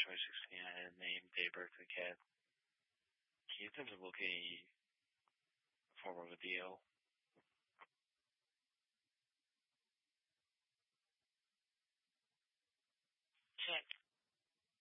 2016 还是named a Berkeley cat. 其实这是我可以 forward 个 deal. Check.